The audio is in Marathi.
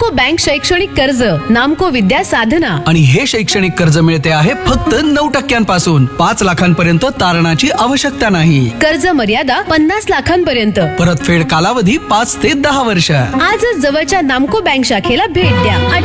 नामको बँक शैक्षणिक कर्ज, नामको विद्या साधना. आणि हे शैक्षणिक कर्ज मिळते आहे फक्त 9% 5 लाखांपर्यंत तारणाची आवश्यकता नाही. कर्ज मर्यादा 50 लाखांपर्यंत. परतफेड कालावधी 5 ते 10 वर्ष. आजच जवळच्या नामको बँक शाखेला भेट द्या.